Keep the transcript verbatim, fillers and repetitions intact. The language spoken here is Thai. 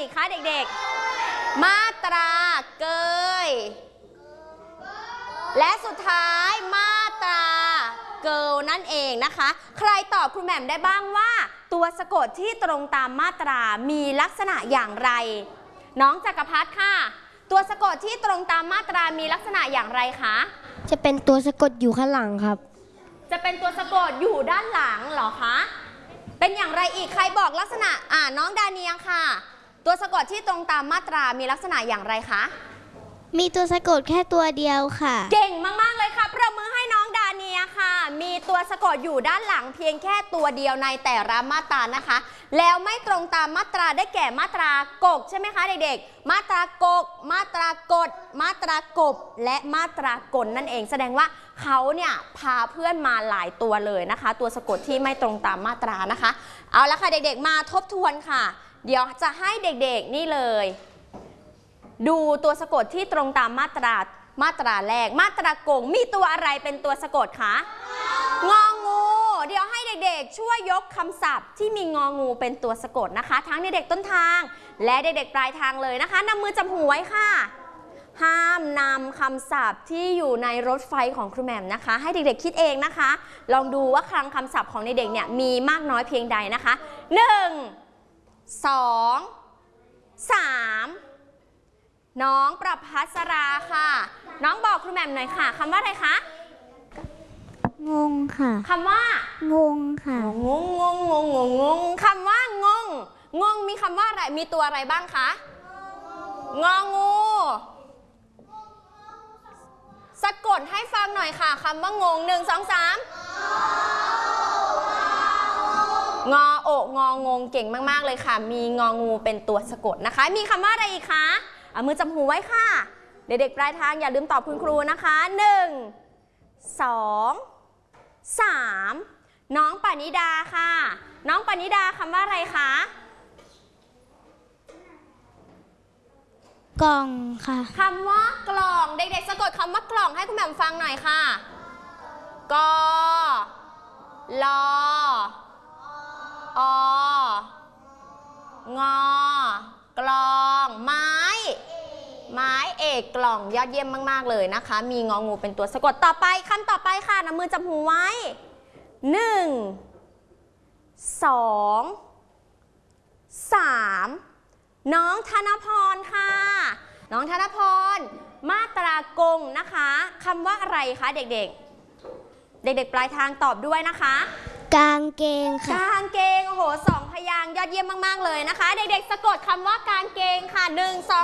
อีกคะเด็กๆมาตราเกยและสุดท้ายมาตราเกิลนั่นเองนะคะใครตอบครูแหม่มได้บ้างว่าตัวสะกดที่ตรงตามมาตรามีลักษณะอย่างไรน้องจักรพัฒน์ค่ะตัวสะกดที่ตรงตามมาตรามีลักษณะอย่างไรคะจะเป็นตัวสะกดอยู่ข้างหลังครับจะเป็นตัวสะกดอยู่ด้านหลังเหรอคะเป็นอย่างไรอีกใครบอกลักษณะอ่าน้องดาเนียงค่ะตัวสะกดที่ตรงตามมาตรามีลักษณะอย่างไรคะมีตัวสะกดแค่ตัวเดียวค่ะเก่งมากๆเลยค่ะประมือให้น้องดาเนียค่ะมีตัวสะกดอยู่ด้านหลังเพียงแค่ตัวเดียวในแต่ละมาตรานะคะแล้วไม่ตรงตามมาตราได้แก่มาตรากกใช่ไหมคะเด็กๆมาตรากกมาตรากดมาตรากบและมาตรากลนั่นเองแสดงว่าเขาเนี่ยพาเพื่อนมาหลายตัวเลยนะคะตัวสะกดที่ไม่ตรงตามมาตรานะคะเอาละค่ะเด็กๆมาทบทวนค่ะเดี๋ยวจะให้เด็กๆนี่เลยดูตัวสะกดที่ตรงตามมาตรามาตราแรกมาตรากงมีตัวอะไรเป็นตัวสะกดคะงองูเดี๋ยวให้เด็กๆช่วยยกคำศัพท์ที่มีงองูเป็นตัวสะกดนะคะทั้งเด็กๆต้นทางและเด็กๆปลายทางเลยนะคะนำมือจับหูไว้ค่ะห้ามนำคำศัพท์ที่อยู่ในรถไฟของครูแหม่มนะคะให้เด็กๆคิดเองนะคะลองดูว่าคลังคำศัพท์ของเด็กๆเนี่ยมีมากน้อยเพียงใดนะคะหนึ่ง สอง สามน้องประภัสราค่ะน้องบอกครูแหม่มหน่อยค่ะคำว่าอะไรคะงงค่ะคำว่างงค่ะงงงงงงงงคำว่างงงงมีคำว่าอะไรมีตัวอะไรบ้างคะงองูสะกดให้ฟังหน่อยค่ะคำว่างงหนึ่งสองสามงอโององงเก่งมากๆเลยค่ะมีงองูเป็นตัวสะกดนะคะมีคำว่าอะไรอีกคะเอามือจับหูไว้ค่ะเด็กๆปลายทางอย่าลืมตอบคุณครูนะคะหนึ่ง สอง สามน้องปณิดาค่ะน้องปณิดาคำว่าอะไรคะกล่องค่ะคำว่ากล่องเด็กๆสะกดคำว่ากล่องให้คุณแหม่มฟังหน่อยค่ะกลอองอกลองไม้ไม้เอกกล่องยอดเยี่ยมมากๆเลยนะคะมีงองูเป็นตัวสะกดต่อไปคำต่อไปค่ะนำมือจับหูไว้หนึ่ง สอง สามน้องธนพรค่ะน้องธนพรมาตรากงนะคะคำว่าอะไรคะเด็กๆเด็กๆปลายทางตอบด้วยนะคะกางเกงค่ะกางเกงโอ้โหสองพยางค์ยอดเยี่ยมมากๆเลยนะคะเด็กๆสะกดคำว่ากางเกงค่ะหนึ่ง สอง